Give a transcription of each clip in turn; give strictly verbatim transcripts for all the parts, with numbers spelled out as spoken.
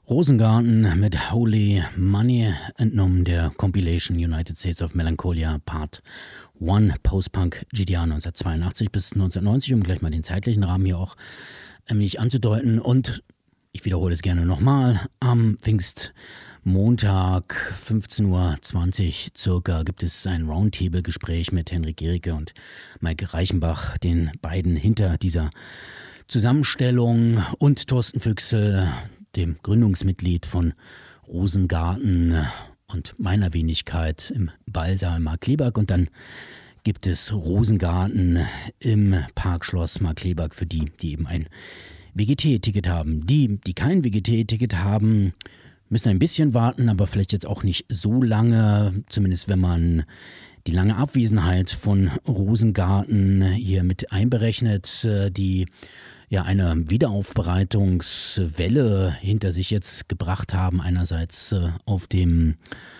Rosengarten mit Holy Money, entnommen der Compilation United States of Melancholia Part eins, Post-Punk G D R neunzehnhundertzweiundachtzig bis neunzehnhundertneunzig, um gleich mal den zeitlichen Rahmen hier auch ein wenig anzudeuten. Und ich wiederhole es gerne nochmal, am Pfingstmontag fünfzehn Uhr zwanzig circa gibt es ein Roundtable-Gespräch mit Henrik Gericke und Maike Reichenbach, den beiden hinter dieser Zusammenstellung, und Thorsten Füchsel, dem Gründungsmitglied von Rosengarten und meiner Wenigkeit im Ballsaal Markkleeberg. Und dann gibt es Rosengarten im Parkschloss Markkleeberg für die, die eben ein W G T-Ticket haben. Die, die kein W G T-Ticket haben, müssen ein bisschen warten, aber vielleicht jetzt auch nicht so lange, zumindest wenn man die lange Abwesenheit von Rosengarten hier mit einberechnet, die ja eine Wiederaufbereitungswelle hinter sich jetzt gebracht haben. Einerseits äh, auf dem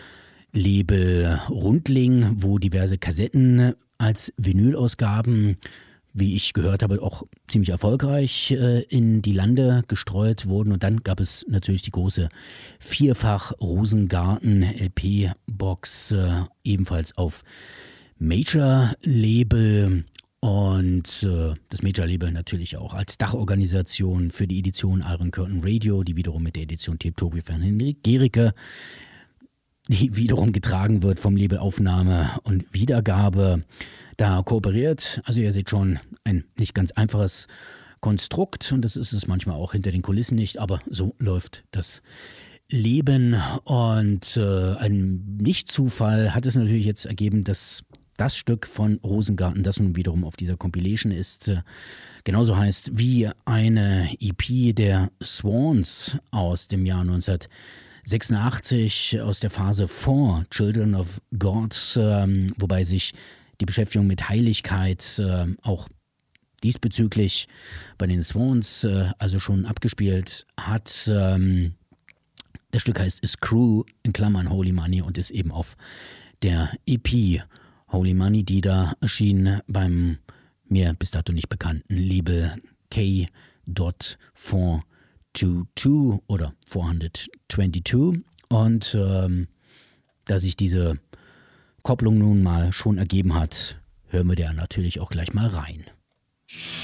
Label Rundling, wo diverse Kassetten als Vinylausgaben, wie ich gehört habe, auch ziemlich erfolgreich äh, in die Lande gestreut wurden. Und dann gab es natürlich die große Vierfach-Rosengarten-L P-Box, äh, ebenfalls auf Major-Label. Und äh, das Major-Label natürlich auch als Dachorganisation für die Edition Iron Curtain Radio, die wiederum mit der Edition Triptopia von Henrik Gericke, die wiederum getragen wird vom Label Aufnahme und Wiedergabe, da kooperiert. Also ihr seht schon, ein nicht ganz einfaches Konstrukt, und das ist es manchmal auch hinter den Kulissen nicht, aber so läuft das Leben. Und äh, ein Nicht-Zufall hat es natürlich jetzt ergeben, dass das Stück von Rosengarten, das nun wiederum auf dieser Compilation ist, genauso heißt wie eine E P der Swans aus dem Jahr neunzehnhundertsechsundachtzig, aus der Phase vor Children of God, ähm, wobei sich die Beschäftigung mit Heiligkeit äh, auch diesbezüglich bei den Swans äh, also schon abgespielt hat. Ähm, das Stück heißt Screw, in Klammern Holy Money, und ist eben auf der E P Holy Money, die da erschien beim mir bis dato nicht bekannten Label K vierhundertzweiundzwanzig oder vierhundertzweiundzwanzig. Und ähm, da sich diese Kopplung nun mal schon ergeben hat, hören wir da natürlich auch gleich mal rein.